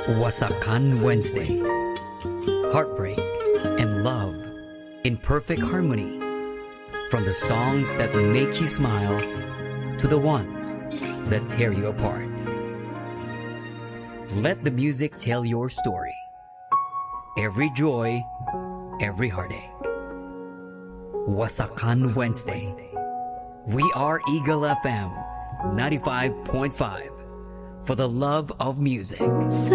Wasakan Wednesday. Heartbreak and love in perfect harmony. From the songs that make you smile to the ones that tear you apart. Let the music tell your story. Every joy, every heartache. Wasakan Wednesday. We are Eagle FM 95.5 for the love of music.